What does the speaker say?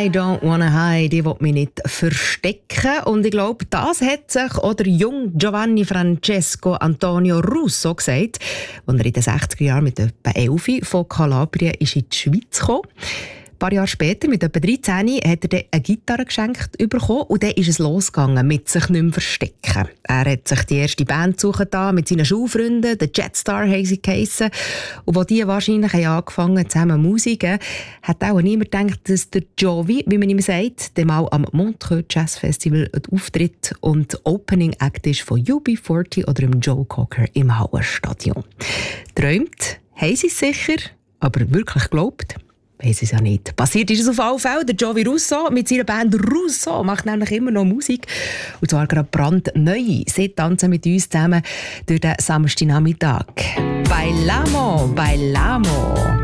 I don't wanna hide, ich will mich nicht verstecken. Und ich glaube, das hat sich auch der junge Giovanni Francesco Antonio Russo gesagt, als er in den 60er Jahren mit etwa 11 von Kalabrien in die Schweiz kam. Ein paar Jahre später, mit etwa 13, hat er dann eine Gitarre geschenkt bekommen und dann ist es losgegangen mit sich nicht mehr verstecken. Er hat sich die erste Band suchen da mit seinen Schulfreunden, den Jetstar haben sie geheissen. Und als die wahrscheinlich angefangen zusammen Musiken, hat auch niemand gedacht, dass der Jovi, wie man ihm sagt, dann mal am Montreux Jazz Festival auftritt und Opening Act ist von UB40 oder dem Joe Cocker im Hallenstadion. Träumt haben sie es sicher, aber wirklich geglaubt weiss es ja nicht. Passiert ist es auf alle Fälle. Der Jovi Russo mit seiner Band Russo macht nämlich immer noch Musik. Und zwar gerade brandneu. Sie tanzen mit uns zusammen durch den Samstagnachmittag. Bailamo, bailamo.